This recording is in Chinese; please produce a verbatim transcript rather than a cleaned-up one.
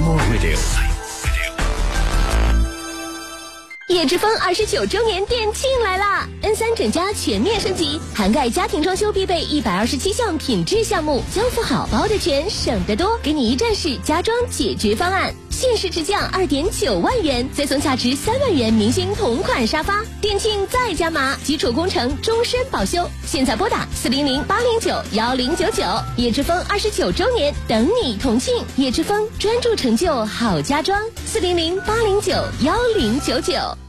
More Radio。 叶之峰二十九周年店庆来啦 ！N 三整家全面升级，涵盖家庭装修必备一百二十七项品质项目，交付好包的全，省得多，给你一站式家装解决方案，限时直降二点九万元，再送价值三万元明星同款沙发。店庆再加码，基础工程终身保修。现在拨打四零零八零九幺零九九，叶之峰二十九周年等你同庆。叶之峰专注成就好家装，四零零八零九幺零九九。